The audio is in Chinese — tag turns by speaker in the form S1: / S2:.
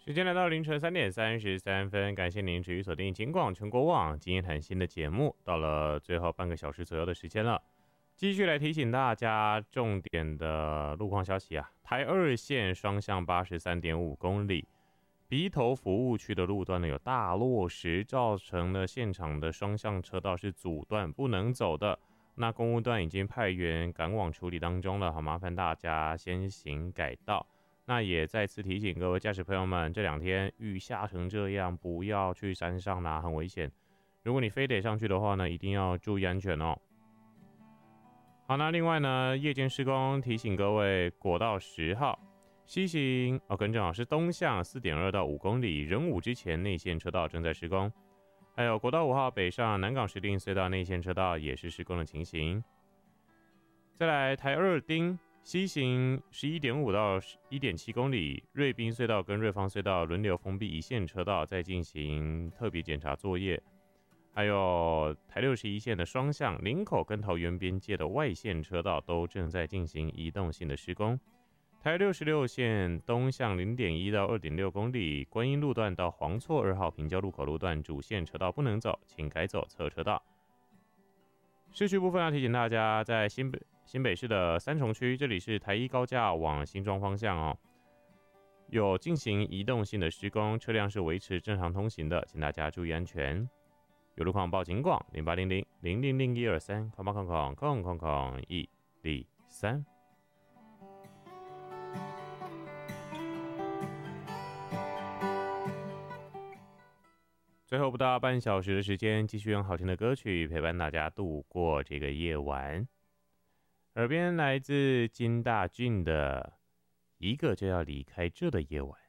S1: 时间来到凌晨3:33，感谢您持续锁定金广全国网今夜谈心的节目，到了最后半个小时左右的时间了，继续来提醒大家重点的路况消息啊。台二线双向83.5公里，鼻头服务区的路段呢有大落石，造成了现场的双向车道是阻断不能走的。那公务段已经派员赶往处理当中了，好麻烦大家先行改道。那也再次提醒各位驾驶朋友们，这2天雨下成这样，不要去山上啦，很危险。如果你非得上去的话呢，一定要注意安全哦。好，那另外呢，夜间施工提醒各位，国道10号西行更正是东向4.2到5公里，仁武之前内线车道正在施工。还有国道5号北上南港石碇隧道内线车道也是施工的情形。再来台二丁西行11.5到1.7公里，瑞滨隧道跟瑞芳隧道轮流封闭一线车道，在进行特别检查作业。还有台61线的双向林口跟桃园边界的外线车道都正在进行移动性的施工。台66线东向0.1到2.6公里，观音路段到黄厝2号平交路口路段主线车道不能走，请改走侧车道。市区部分要提醒大家，在新北市的三重区，这里是台一高架往新庄方向哦，有进行移动性的施工，车辆是维持正常通行的，请大家注意安全。有路况报警广0800000123空空空空空空103。最后不到半小时的时间，继续用好听的歌曲陪伴大家度过这个夜晚。耳边来自金大俊的《一个就要离开这的夜晚》。